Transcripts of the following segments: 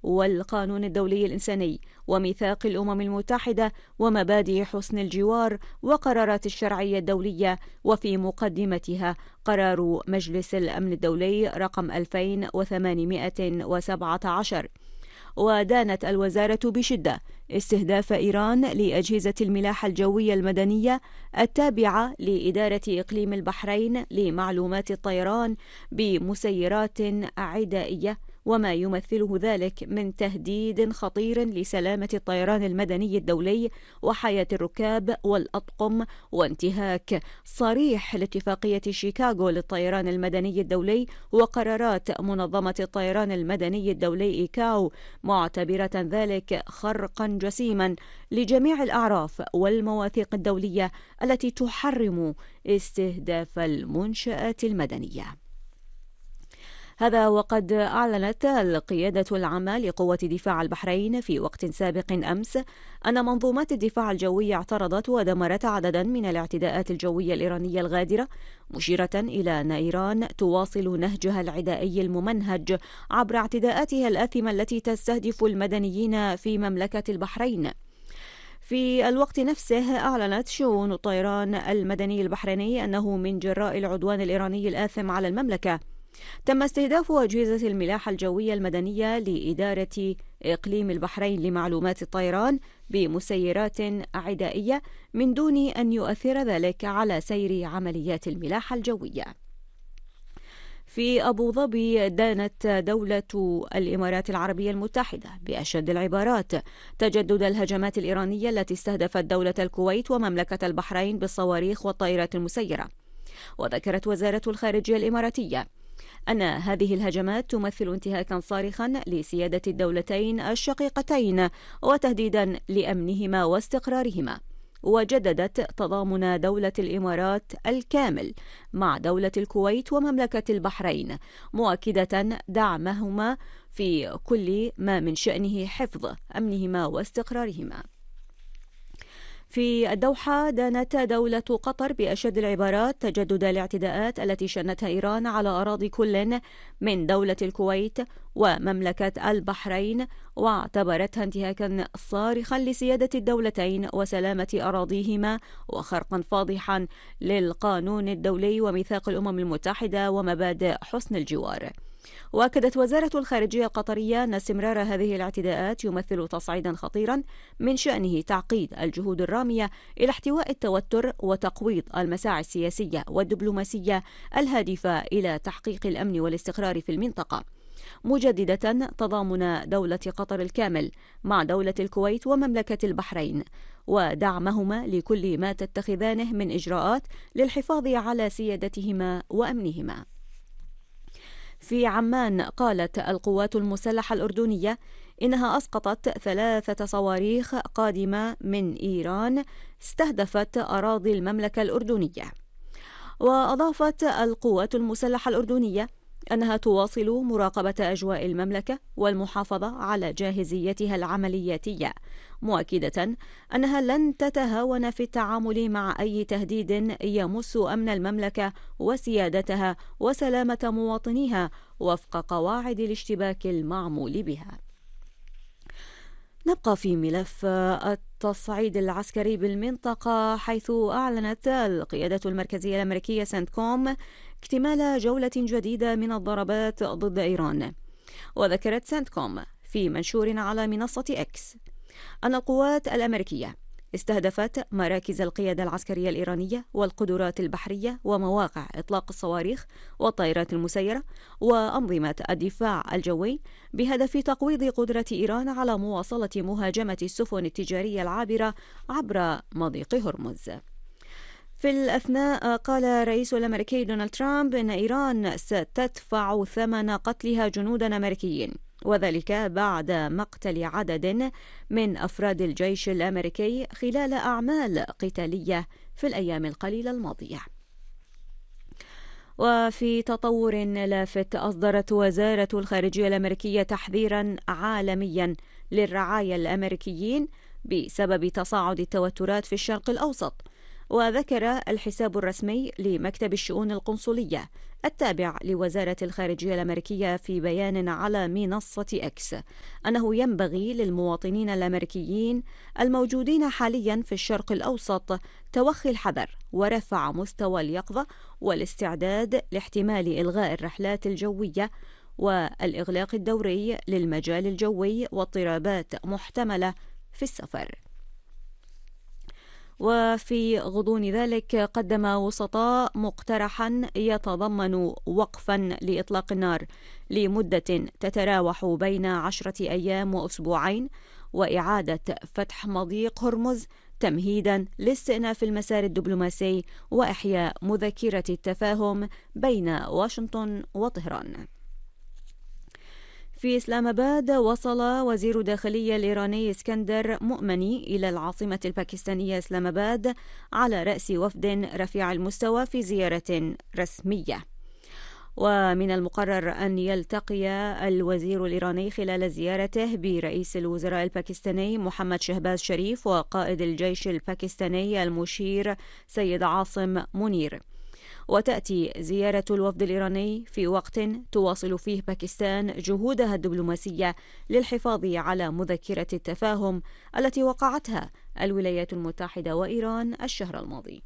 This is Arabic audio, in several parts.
والقانون الدولي الإنساني وميثاق الأمم المتحدة ومبادئ حسن الجوار وقرارات الشرعية الدولية، وفي مقدمتها قرار مجلس الأمن الدولي رقم 2817. ودانت الوزارة بشدة استهداف إيران لأجهزة الملاحة الجوية المدنية التابعة لإدارة إقليم البحرين لمعلومات الطيران بمسيرات عدائية، وما يمثله ذلك من تهديد خطير لسلامة الطيران المدني الدولي وحياة الركاب والأطقم، وانتهاك صريح لاتفاقية شيكاغو للطيران المدني الدولي وقرارات منظمة الطيران المدني الدولي إيكاو، معتبرة ذلك خرقا جسيما لجميع الأعراف والمواثيق الدولية التي تحرم استهداف المنشآت المدنية. هذا وقد أعلنت القيادة العامة لقوة دفاع البحرين في وقت سابق أمس أن منظومات الدفاع الجوي اعترضت ودمرت عددا من الاعتداءات الجوية الإيرانية الغادرة، مشيرة إلى أن إيران تواصل نهجها العدائي الممنهج عبر اعتداءاتها الآثمة التي تستهدف المدنيين في مملكة البحرين. في الوقت نفسه أعلنت شؤون الطيران المدني البحريني أنه من جراء العدوان الإيراني الآثم على المملكة تم استهداف أجهزة الملاحة الجوية المدنية لإدارة إقليم البحرين لمعلومات الطيران بمسيرات عدائية من دون أن يؤثر ذلك على سير عمليات الملاحة الجوية. في أبو ظبي دانت دولة الإمارات العربية المتحدة بأشد العبارات تجدد الهجمات الإيرانية التي استهدفت دولة الكويت ومملكة البحرين بالصواريخ والطائرات المسيرة. وذكرت وزارة الخارجية الإماراتية أن هذه الهجمات تمثل انتهاكا صارخا لسيادة الدولتين الشقيقتين وتهديدا لأمنهما واستقرارهما، وجددت تضامن دولة الإمارات الكامل مع دولة الكويت ومملكة البحرين، مؤكدة دعمهما في كل ما من شأنه حفظ أمنهما واستقرارهما. في الدوحة دانت دولة قطر بأشد العبارات تجدد الاعتداءات التي شنتها إيران على أراضي كل من دولة الكويت ومملكة البحرين، واعتبرتها انتهاكا صارخا لسيادة الدولتين وسلامة أراضيهما وخرقا فاضحا للقانون الدولي وميثاق الأمم المتحدة ومبادئ حسن الجوار. وأكدت وزارة الخارجية القطرية أن استمرار هذه الاعتداءات يمثل تصعيدا خطيرا من شأنه تعقيد الجهود الرامية إلى احتواء التوتر وتقويض المساعي السياسية والدبلوماسية الهادفة إلى تحقيق الأمن والاستقرار في المنطقة، مجددة تضامن دولة قطر الكامل مع دولة الكويت ومملكة البحرين ودعمهما لكل ما تتخذانه من إجراءات للحفاظ على سيادتهما وأمنهما. في عمان قالت القوات المسلحة الأردنية إنها أسقطت 3 صواريخ قادمة من إيران استهدفت أراضي المملكة الأردنية. وأضافت القوات المسلحة الأردنية أنها تواصل مراقبة أجواء المملكة والمحافظة على جاهزيتها العملياتية، مؤكدة أنها لن تتهاون في التعامل مع أي تهديد يمس أمن المملكة وسيادتها وسلامة مواطنيها وفق قواعد الاشتباك المعمول بها. نبقى في ملف التصعيد العسكري بالمنطقة، حيث أعلنت القيادة المركزية الأمريكية سنتكوم اكتمال جولة جديدة من الضربات ضد إيران. وذكرت سنتكوم في منشور على منصة إكس أن القوات الأمريكية استهدفت مراكز القيادة العسكرية الإيرانية والقدرات البحرية ومواقع إطلاق الصواريخ والطائرات المسيرة وأنظمة الدفاع الجوي بهدف تقويض قدرة إيران على مواصلة مهاجمة السفن التجارية العابرة عبر مضيق هرمز. في الأثناء قال الرئيس الأمريكي دونالد ترامب أن إيران ستدفع ثمن قتلها جنودا أمريكيين، وذلك بعد مقتل عدد من أفراد الجيش الأمريكي خلال أعمال قتالية في الأيام القليلة الماضية. وفي تطور لافت أصدرت وزارة الخارجية الأمريكية تحذيرا عالميا للرعايا الأمريكيين بسبب تصاعد التوترات في الشرق الأوسط، وذكر الحساب الرسمي لمكتب الشؤون القنصلية التابع لوزارة الخارجية الأمريكية في بيان على منصة إكس أنه ينبغي للمواطنين الأمريكيين الموجودين حاليا في الشرق الأوسط توخي الحذر ورفع مستوى اليقظة والاستعداد لاحتمال إلغاء الرحلات الجوية والإغلاق الدوري للمجال الجوي واضطرابات محتملة في السفر. وفي غضون ذلك قدم وسطاء مقترحا يتضمن وقفا لإطلاق النار لمدة تتراوح بين 10 أيام وأسبوعين وإعادة فتح مضيق هرمز تمهيدا لاستئناف المسار الدبلوماسي وإحياء مذكرة التفاهم بين واشنطن وطهران. في إسلام آباد وصل وزير داخلية الإيراني اسكندر مؤمني إلى العاصمة الباكستانية إسلام آباد على رأس وفد رفيع المستوى في زيارة رسمية. ومن المقرر أن يلتقي الوزير الإيراني خلال زيارته برئيس الوزراء الباكستاني محمد شهباز شريف وقائد الجيش الباكستاني المشير سيد عاصم منير. وتأتي زيارة الوفد الإيراني في وقت تواصل فيه باكستان جهودها الدبلوماسية للحفاظ على مذكرة التفاهم التي وقعتها الولايات المتحدة وإيران الشهر الماضي.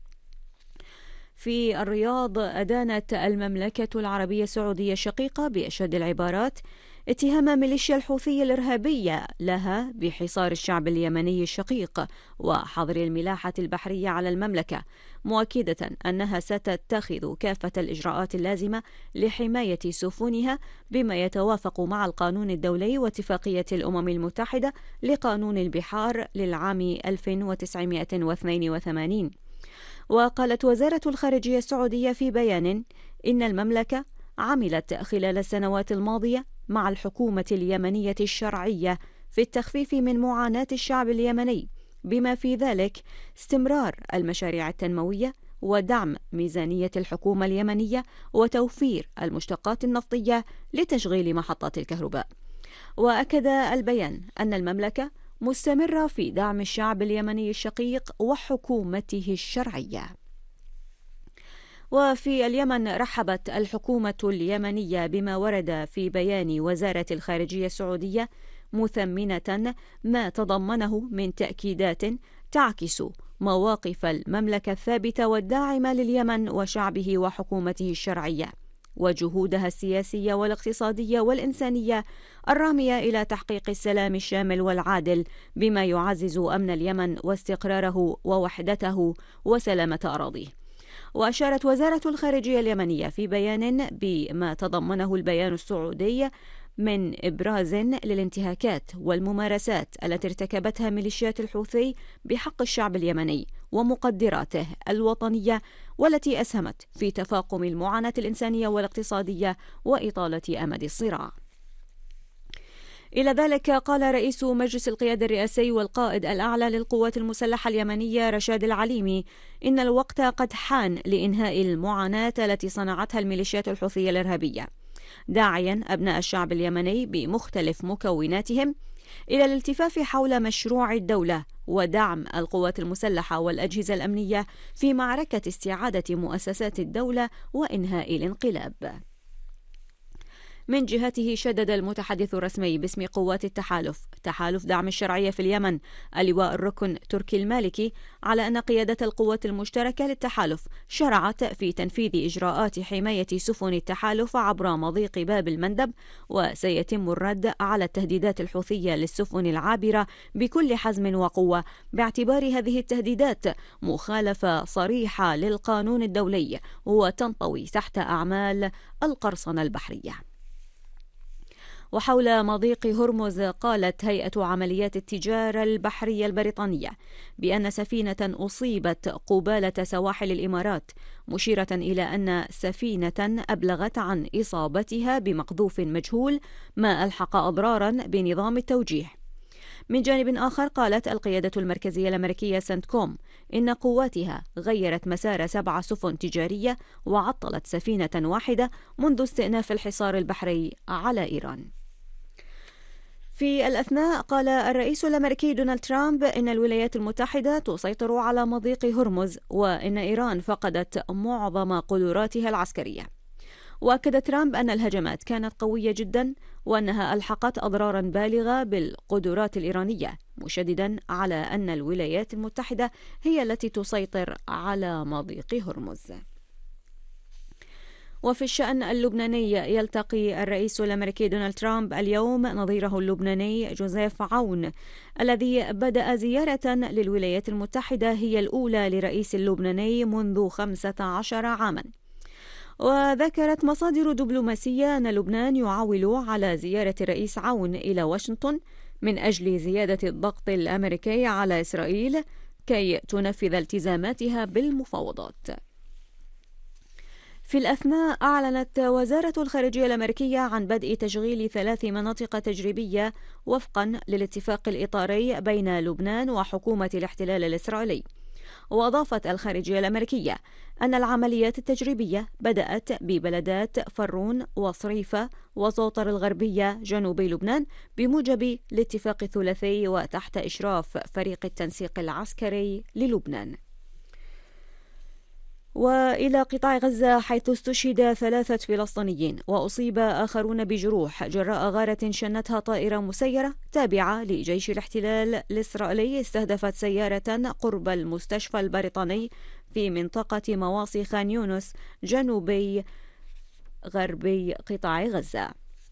في الرياض أدانت المملكة العربية السعودية الشقيقة بأشد العبارات اتهام ميليشيا الحوثي الإرهابية لها بحصار الشعب اليمني الشقيق وحظر الملاحة البحرية على المملكة، مؤكدة أنها ستتخذ كافة الإجراءات اللازمة لحماية سفنها بما يتوافق مع القانون الدولي واتفاقية الأمم المتحدة لقانون البحار للعام 1982. وقالت وزارة الخارجية السعودية في بيان إن المملكة عملت خلال السنوات الماضية مع الحكومة اليمنية الشرعية في التخفيف من معاناة الشعب اليمني، بما في ذلك استمرار المشاريع التنموية ودعم ميزانية الحكومة اليمنية وتوفير المشتقات النفطية لتشغيل محطات الكهرباء. وأكد البيان أن المملكة مستمرة في دعم الشعب اليمني الشقيق وحكومته الشرعية. وفي اليمن رحبت الحكومة اليمنية بما ورد في بيان وزارة الخارجية السعودية مثمنة ما تضمنه من تأكيدات تعكس مواقف المملكة الثابتة والداعمة لليمن وشعبه وحكومته الشرعية وجهودها السياسية والاقتصادية والإنسانية الرامية إلى تحقيق السلام الشامل والعادل بما يعزز أمن اليمن واستقراره ووحدته وسلامة أراضيه. وأشارت وزارة الخارجية اليمنية في بيان بما تضمنه البيان السعودي من إبراز للانتهاكات والممارسات التي ارتكبتها ميليشيات الحوثي بحق الشعب اليمني ومقدراته الوطنية والتي أسهمت في تفاقم المعاناة الإنسانية والاقتصادية وإطالة أمد الصراع. إلى ذلك قال رئيس مجلس القيادة الرئاسي والقائد الأعلى للقوات المسلحة اليمنية رشاد العليمي إن الوقت قد حان لإنهاء المعاناة التي صنعتها الميليشيات الحوثية الإرهابية، داعيا أبناء الشعب اليمني بمختلف مكوناتهم إلى الالتفاف حول مشروع الدولة ودعم القوات المسلحة والأجهزة الأمنية في معركة استعادة مؤسسات الدولة وإنهاء الانقلاب. من جهته شدد المتحدث الرسمي باسم قوات تحالف دعم الشرعية في اليمن اللواء الركن تركي المالكي على أن قيادة القوات المشتركة للتحالف شرعت في تنفيذ إجراءات حماية سفن التحالف عبر مضيق باب المندب، وسيتم الرد على التهديدات الحوثية للسفن العابرة بكل حزم وقوة، باعتبار هذه التهديدات مخالفة صريحة للقانون الدولي وتنطوي تحت أعمال القرصنة البحرية. وحول مضيق هرمز قالت هيئة عمليات التجارة البحرية البريطانية بأن سفينة أصيبت قبالة سواحل الإمارات، مشيرة إلى أن سفينة أبلغت عن إصابتها بمقذوف مجهول ما ألحق أضرارا بنظام التوجيه. من جانب آخر قالت القيادة المركزية الأمريكية سنتكوم إن قواتها غيرت مسار 7 سفن تجارية وعطلت سفينة واحدة منذ استئناف الحصار البحري على إيران. في الأثناء قال الرئيس الأمريكي دونالد ترامب إن الولايات المتحدة تسيطر على مضيق هرمز وإن إيران فقدت معظم قدراتها العسكرية. وأكد ترامب أن الهجمات كانت قوية جدا وأنها ألحقت أضرارا بالغة بالقدرات الإيرانية، مشددا على أن الولايات المتحدة هي التي تسيطر على مضيق هرمز. وفي الشأن اللبناني، يلتقي الرئيس الأمريكي دونالد ترامب اليوم نظيره اللبناني جوزيف عون الذي بدأ زيارة للولايات المتحدة هي الأولى لرئيس اللبناني منذ 15 عاما. وذكرت مصادر دبلوماسية أن لبنان يعول على زيارة الرئيس عون إلى واشنطن من أجل زيادة الضغط الأمريكي على إسرائيل كي تنفذ التزاماتها بالمفاوضات. في الأثناء أعلنت وزارة الخارجية الأمريكية عن بدء تشغيل 3 مناطق تجريبية وفقا للاتفاق الإطاري بين لبنان وحكومة الاحتلال الإسرائيلي. وأضافت الخارجية الأمريكية أن العمليات التجريبية بدأت ببلدات فرون وصريفة وزوطر الغربية جنوبي لبنان بموجب الاتفاق الثلاثي وتحت إشراف فريق التنسيق العسكري للبنان. وإلى قطاع غزة، حيث استشهد 3 فلسطينيين وأصيب آخرون بجروح جراء غارة شنتها طائرة مسيرة تابعة لجيش الاحتلال الإسرائيلي استهدفت سيارة قرب المستشفى البريطاني في منطقة مواصي خان يونس جنوبي غربي قطاع غزة.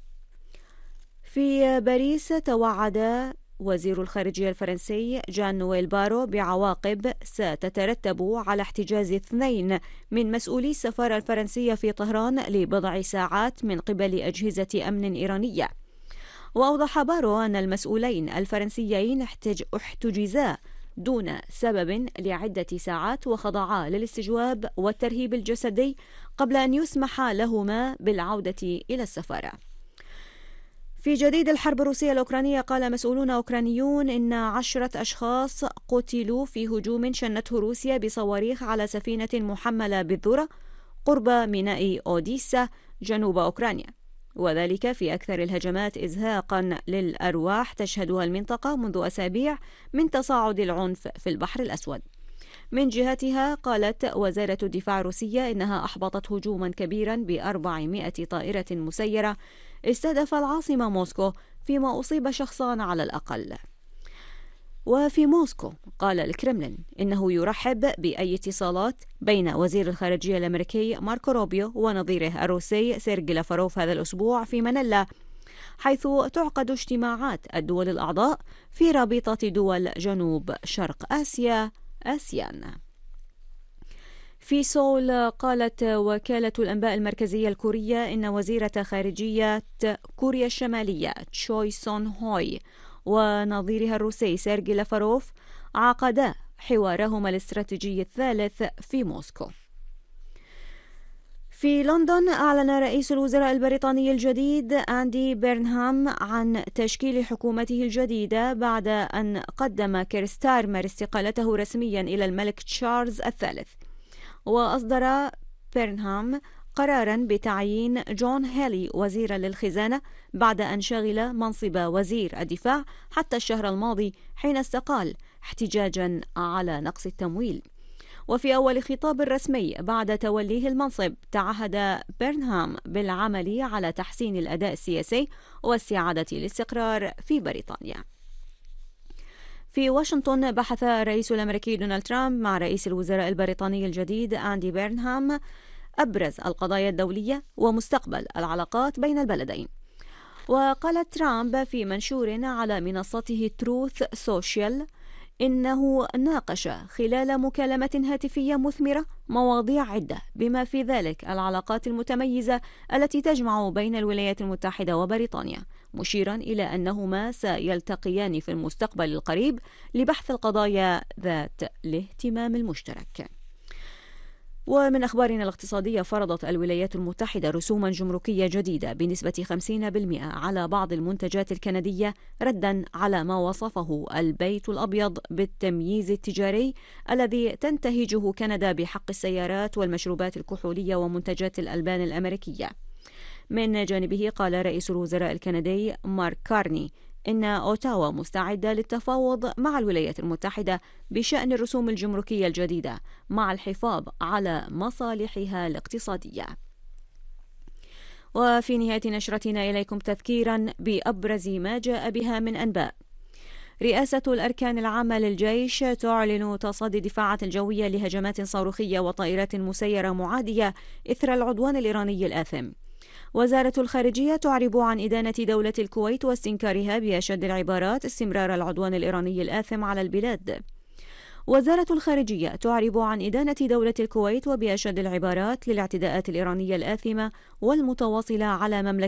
في باريس، توعد وزير الخارجية الفرنسي جان نويل بارو بعواقب ستترتب على احتجاز 2 من مسؤولي السفارة الفرنسية في طهران لبضع ساعات من قبل أجهزة أمن إيرانية. وأوضح بارو أن المسؤولين الفرنسيين احتجزا دون سبب لعدة ساعات وخضعا للاستجواب والترهيب الجسدي قبل أن يسمح لهما بالعودة إلى السفارة. في جديد الحرب الروسية الأوكرانية، قال مسؤولون أوكرانيون إن 10 أشخاص قتلوا في هجوم شنته روسيا بصواريخ على سفينة محملة بالذرة قرب ميناء أوديسا جنوب أوكرانيا، وذلك في أكثر الهجمات إزهاقا للأرواح تشهدها المنطقة منذ أسابيع من تصاعد العنف في البحر الأسود. من جهتها، قالت وزارة الدفاع الروسية إنها أحبطت هجوما كبيرا ب400 طائرة مسيرة استهدف العاصمة موسكو، فيما أصيب شخصان على الأقل. وفي موسكو، قال الكرملين إنه يرحب بأي اتصالات بين وزير الخارجية الأمريكي ماركو روبيو ونظيره الروسي سيرجي لافاروف هذا الأسبوع في مانيلا، حيث تعقد اجتماعات الدول الأعضاء في رابطة دول جنوب شرق آسيا آسيان. في سول، قالت وكالة الأنباء المركزية الكورية إن وزيرة خارجية كوريا الشمالية تشوي سون هوي ونظيرها الروسي سيرجي لافاروف عقدا حوارهما الاستراتيجي الثالث في موسكو. في لندن، أعلن رئيس الوزراء البريطاني الجديد أندي بيرنهام عن تشكيل حكومته الجديدة بعد أن قدم كير ستارمر استقالته رسميا إلى الملك تشارلز الثالث. وأصدر بيرنهام قرارا بتعيين جون هيلي وزيرا للخزانة بعد أن شغل منصب وزير الدفاع حتى الشهر الماضي حين استقال احتجاجا على نقص التمويل. وفي أول خطاب رسمي بعد توليه المنصب، تعهد بيرنهام بالعمل على تحسين الأداء السياسي واستعادة الاستقرار في بريطانيا. في واشنطن، بحث الرئيس الأمريكي دونالد ترامب مع رئيس الوزراء البريطاني الجديد أندي بيرنهام أبرز القضايا الدولية ومستقبل العلاقات بين البلدين. وقال ترامب في منشور على منصته تروث سوشيال إنه ناقش خلال مكالمة هاتفية مثمرة مواضيع عدة، بما في ذلك العلاقات المتميزة التي تجمع بين الولايات المتحدة وبريطانيا، مشيرا إلى أنهما سيلتقيان في المستقبل القريب لبحث القضايا ذات الاهتمام المشترك. ومن أخبارنا الاقتصادية، فرضت الولايات المتحدة رسوما جمركية جديدة بنسبة 50% على بعض المنتجات الكندية، ردا على ما وصفه البيت الأبيض بالتمييز التجاري الذي تنتهجه كندا بحق السيارات والمشروبات الكحولية ومنتجات الألبان الأمريكية. من جانبه، قال رئيس الوزراء الكندي مارك كارني إن أوتاوا مستعدة للتفاوض مع الولايات المتحدة بشأن الرسوم الجمركية الجديدة مع الحفاظ على مصالحها الاقتصادية. وفي نهاية نشرتنا إليكم تذكيرا بأبرز ما جاء بها من أنباء. رئاسة الأركان العامة للجيش تعلن تصدي دفاعات جوية لهجمات صاروخية وطائرات مسيرة معادية إثر العدوان الإيراني الآثم. وزارة الخارجية تعرب عن إدانة دولة الكويت واستنكارها بأشد العبارات استمرار العدوان الإيراني الآثم على البلاد. وزارة الخارجية تعرب عن إدانة دولة الكويت وبأشد العبارات للاعتداءات الإيرانية الآثمة والمتواصلة على مملكة